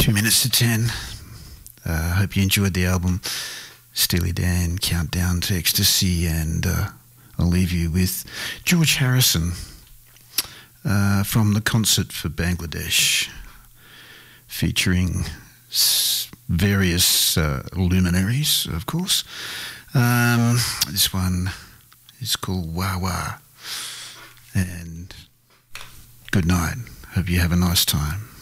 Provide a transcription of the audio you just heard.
2 minutes to 10. Hope you enjoyed the album Steely Dan, Countdown to Ecstasy, and I'll leave you with George Harrison from the Concert for Bangladesh, featuring various luminaries, of course. This one is called Wah Wah, and good night. Hope you have a nice time.